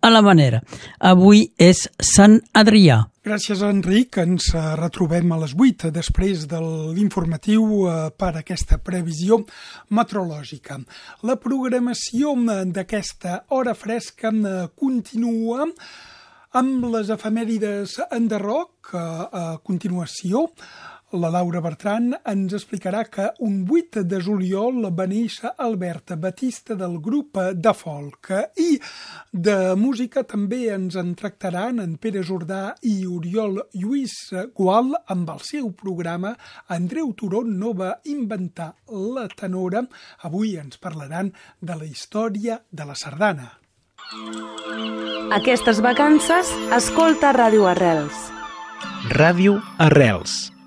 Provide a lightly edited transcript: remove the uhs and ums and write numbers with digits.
a la manera. Avui és Sant Adrià. Gràcies, Enric. Ens retrobem a les 8 després de l'informatiu per aquesta previsió meteorològica. La programació d'aquesta hora fresca continua amb les efemèrides enderroc. A continuació, la Laura Bertran ens explicarà que un 8 de juliol va néixer Alberta Batista del grup de folk, i de música també ens en tractaran en Pere Jordà i Oriol Lluís Gual amb el seu programa Andreu Turon no va inventar la tenora. Avui ens parlaran de la història de la sardana. Aquestes vacances, escolta Ràdio Arrels. Ràdio Arrels.